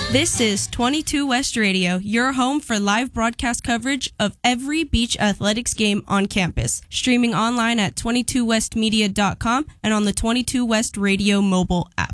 This is 22 West Radio, your home for live broadcast coverage of every beach athletics game on campus. Streaming online at 22westmedia.com and on the 22 West Radio mobile app.